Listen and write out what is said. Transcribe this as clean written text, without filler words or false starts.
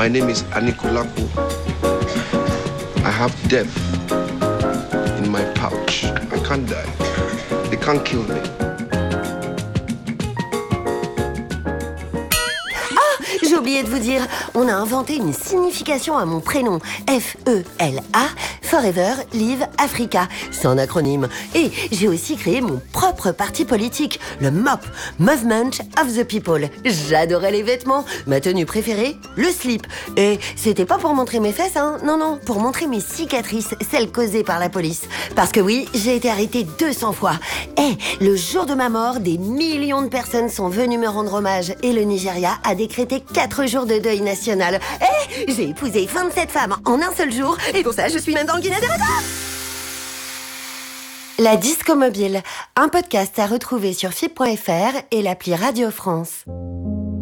My name is Anikulapo. I have death in my pouch. I can't die. They can't kill me. J'ai oublié de vous dire, on a inventé une signification à mon prénom. F-E-L-A, Forever Live Africa. C'est un acronyme. Et j'ai aussi créé mon propre parti politique, le MOP, Movement of the People. J'adorais les vêtements. Ma tenue préférée, le slip. Et c'était pas pour montrer mes fesses, hein. Non, pour montrer mes cicatrices, celles causées par la police. Parce que oui, j'ai été arrêtée 200 fois. Et le jour de ma mort, des millions de personnes sont venues me rendre hommage. Et le Nigeria a décrété 4 jours de deuil national. Et j'ai épousé 27 femmes en un seul jour. Et pour ça, je suis même dans le Guinness des records. La Disco Mobile, un podcast à retrouver sur FIP.fr et l'appli Radio France.